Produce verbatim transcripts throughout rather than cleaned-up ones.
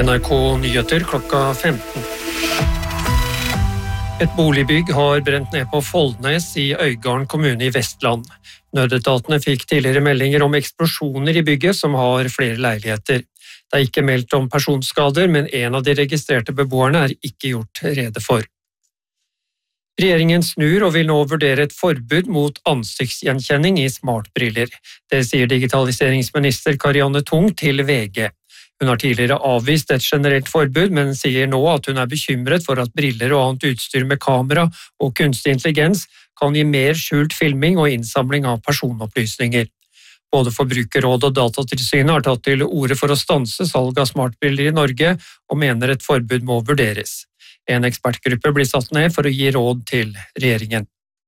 N R K Nyheter klokka femten. Et boligbygg har brent ned på Foldnes i Øygarden kommune i Vestland. Nødetatene fikk tidligere meldinger om eksplosjoner i bygget som har flere leiligheter. Det er ikke meldt om personskader, men en av de registrerte beboerne er ikke gjort rede for. Regjeringen snur og vil nå vurdere et forbud mot ansiktsgjenkjenning i smartbriller. Det sier digitaliseringsminister Karianne Tung til V G. Hun har tidligere avvist et generelt forbud, men sier nå at hun er bekymret for at briller og annet utstyr med kamera og kunstig intelligens kan gi mer skjult filming og innsamling av personopplysninger. Både Forbrukerrådet og Datatilsynet har tatt til orde for å stanse salg av smartbriller i Norge og mener et forbud må vurderes. En ekspertgruppe blir satt ned for å gi råd til regjeringen.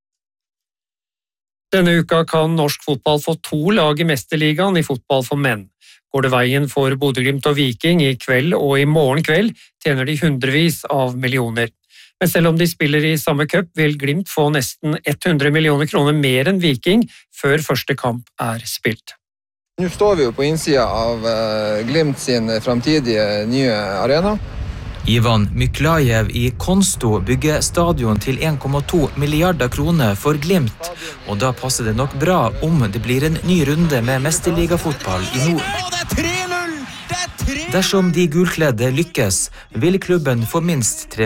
Denne uka kan norsk fotball få to lag i Mesterligaen i fotball for menn. Går det veien for Bodø/Glimt og Viking i kveld og i morgen kveld, tjener de hundrevis av millioner. Men selv om de spiller i samme cup, vil Glimt få nesten hundre millioner kroner mer enn Viking før første kamp er spilt. Nå står vi jo på innsida av Glimt sin fremtidige nye arena. Ivan Myklajev i Konsto bygger stadion til en komma to milliarder kroner for Glimt, og da passer det nok bra om det blir en ny runde med mesterligafotball i nord. Dersom de gulkledde lykkes, vil klubben få minst tre